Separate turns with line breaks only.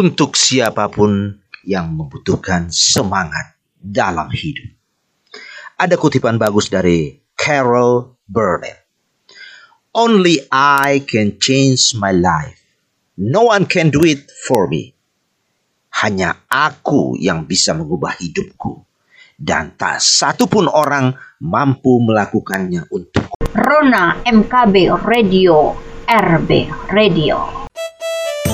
untuk siapapun yang membutuhkan semangat dalam hidup. Ada kutipan bagus dari Carol Burnett. Only I can change my life. No one can do it for me. Hanya aku yang bisa mengubah hidupku. Dan tak satu pun orang mampu melakukannya untukku.
Rona MKB Radio, RB Radio.